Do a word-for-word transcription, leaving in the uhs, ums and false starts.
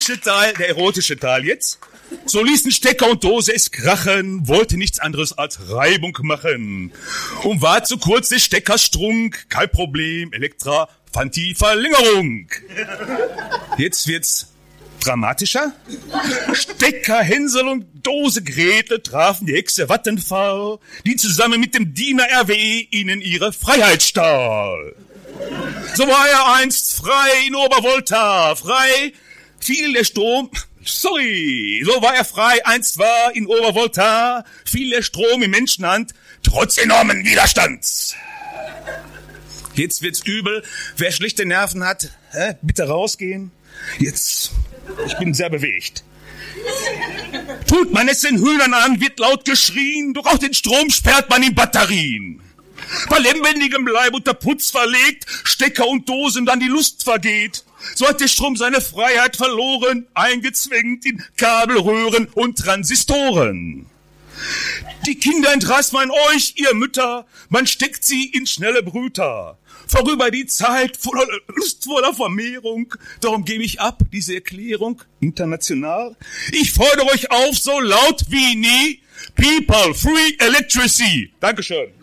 Teil, der erotische Teil jetzt. So ließen Stecker und Dose es krachen, wollte nichts anderes als Reibung machen. Und war zu kurz der Stecker strunk, kein Problem, Elektra fand die Verlängerung. Jetzt wird's dramatischer. Stecker, Hänsel und Dose Gretel trafen die Hexe Vattenfall, die zusammen mit dem Diener R W E ihnen ihre Freiheit stahl. So war er einst frei in Obervolta, frei fiel der Strom, sorry, so war er frei, einst war in Obervolta, fiel der Strom in Menschenhand, trotz enormen Widerstands. Jetzt wird's übel, wer schlichte Nerven hat, hä, bitte rausgehen. Jetzt, ich bin sehr bewegt. Tut man es den Hühnern an, wird laut geschrien, doch auch den Strom sperrt man in Batterien. Bei lebendigem Leib unter Putz verlegt, Stecker und Dosen dann die Lust vergeht. So hat der Strom seine Freiheit verloren, eingezwängt in Kabelröhren und Transistoren. Die Kinder entreißt man euch, ihr Mütter, man steckt sie in schnelle Brüter. Vorüber die Zeit voller lustvoller Vermehrung, darum gebe ich ab, diese Erklärung, international. Ich fordere euch auf, so laut wie nie, People, free electricity. Dankeschön.